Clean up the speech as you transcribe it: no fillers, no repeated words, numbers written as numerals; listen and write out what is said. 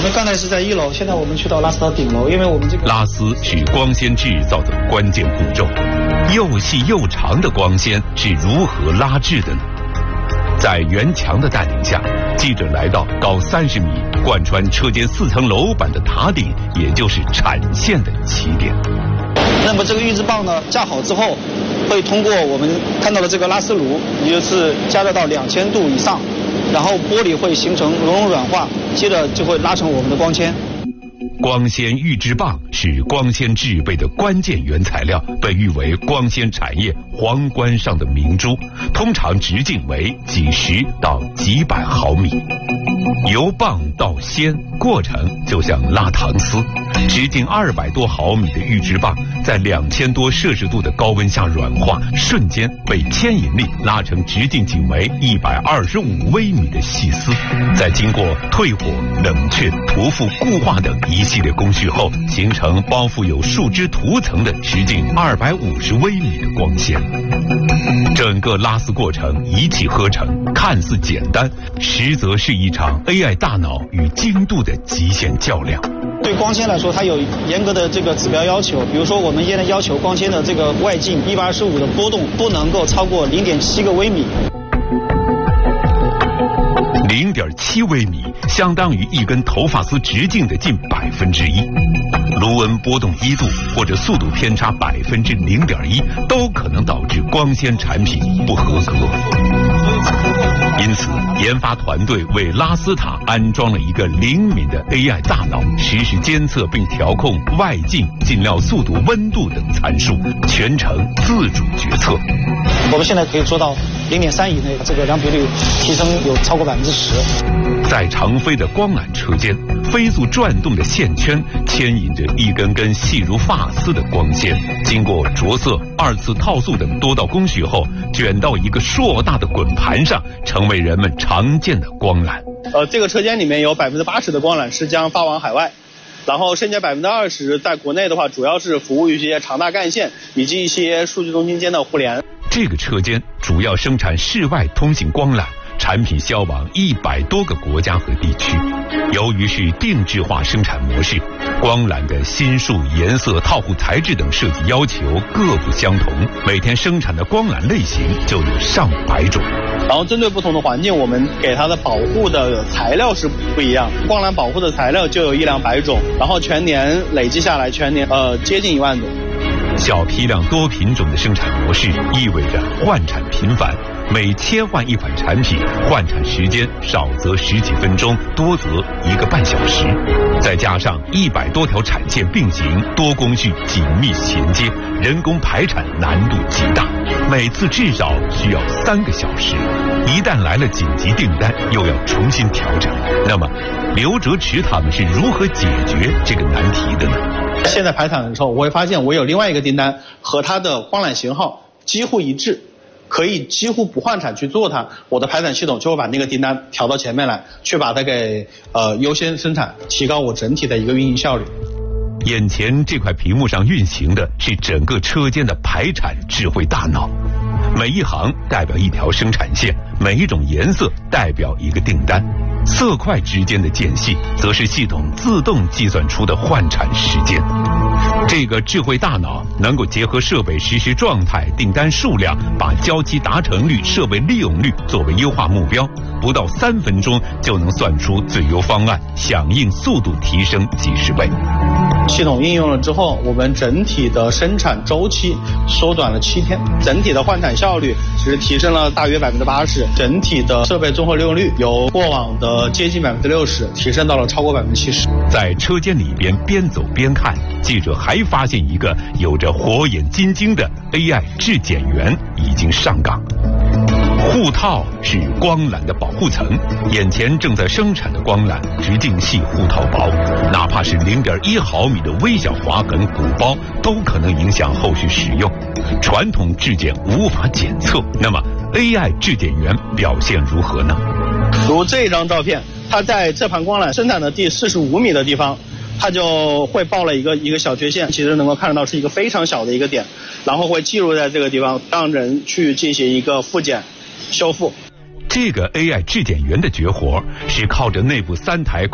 们刚才是在1楼，现在我们去到拉丝的顶楼，因为我们这个拉丝是光纤制造的关键步骤，又细又长的光纤是如何拉制的呢？在袁强的带领下，记者来到高30米、贯穿车间4层楼板的塔顶，也就是产线的起点。 那么这个预制棒呢，架好之后，会通过我们看到的这个拉丝炉，也就是加热到2000度以上，然后玻璃会形成熔融软化，接着就会拉成我们的光纤。 光纤预制棒是光纤制备的关键原材料，被誉为光纤产业皇冠上的明珠，通常直径为几十到几百毫米。由棒到纤过程就像拉糖丝，直径200多毫米的预制棒在2000多摄氏度的高温下软化，瞬间被牵引力拉成直径仅为125微米的细丝，在经过退火、冷却、涂覆、固化等一系列工序后，形成包覆有树脂涂层的直径250微米的光纤。整个拉丝过程一气呵成，看似简单，实则是一场 AI 大脑与精度的极限较量。 对光纤来说，它有严格的这个指标要求，比如说我们现在要求光纤的这个外径125的波动不能够超过0.7个微米。 0.7微米相当于一根头发丝直径的近1%，炉温波动1度或者速度偏差0.1%，都可能导致光纤产品不合格。因此，研发团队为拉丝塔安装了一个灵敏的 AI 大脑，实时监测并调控外径、进料速度、温度等参数，全程自主决策。 我们现在可以做到0.3以内，这个良品率提升有超过10%。 在长飞的光缆车间，飞速转动的线圈牵引着一根根细如发丝的光纤，经过着色、2次套塑等多道工序后，卷到一个硕大的滚盘上，成为人们常见的光缆。 这个车间里面有80%的光缆是将发往海外，然后剩下20%在国内的话，主要是服务于一些长大干线以及一些数据中心间的互联。 这个车间主要生产室外通信光缆，产品销往100多个国家和地区。由于是定制化生产模式，光缆的芯数、颜色、套护材质等设计要求各不相同，每天生产的光缆类型就有上百种。 然后针对不同的环境，我们给它的保护的材料是不一样。光缆保护的材料就有100-200种，然后全年累计下来，全年接近1万种。 小批量多品种的生产模式意味着换产频繁，每切换一款产品，换产时间少则10几分钟，多则1个半小时。再加上100多条产线并行，多工序紧密衔接，人工排产难度极大，每次至少需要3个小时。一旦来了紧急订单，又要重新调整。那么，刘哲池他们是如何解决这个难题的呢？ 现在排产的时候，我会发现我有另外一个订单和它的光缆型号几乎一致，可以几乎不换产去做它，我的排产系统就会把那个订单调到前面来，去把它给优先生产，提高我整体的一个运营效率。 眼前这块屏幕上运行的是整个车间的排产智慧大脑，每一行代表一条生产线，每一种颜色代表一个订单，色块之间的间隙则是系统自动计算出的换产时间。这个智慧大脑能够结合设备实时状态、订单数量，把交期达成率、设备利用率作为优化目标，不到3分钟就能算出最优方案，响应速度提升几十倍。 系统应用了之后，我们整体的生产周期缩短了7天，整体的换产效率其实提升了大约80%，整体的设备综合利用率由过往的接近60%提升到了超过70%。 在车间里边边走边看，记者还发现一个有着火眼金睛的 AI 质检员已经上岗。护套是光缆的保护层，眼前正在生产的光缆直径细，护套薄，哪怕是0.1毫米的微小划痕、鼓包都可能影响后续使用。传统质检无法检测，那么 AI 质检员表现如何呢？ 如这张照片，它在这盘光缆生产的第45米的地方，它就会报了一个小缺陷，其实能够看得到是一个非常小的一个点，然后会记录在这个地方，让人去进行一个复检修复。 这个 AI 质检员的绝活是靠着内部3台